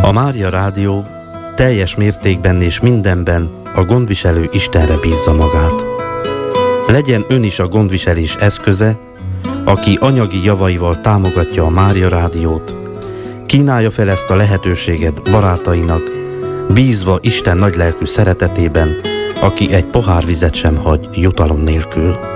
A Mária Rádió teljes mértékben és mindenben a gondviselő Istenre bízza magát. Legyen ön is a gondviselés eszköze, aki anyagi javaival támogatja a Mária Rádiót, kínálja fel ezt a lehetőséget barátainak, bízva Isten nagylelkű szeretetében, aki egy pohár vizet sem hagy jutalom nélkül.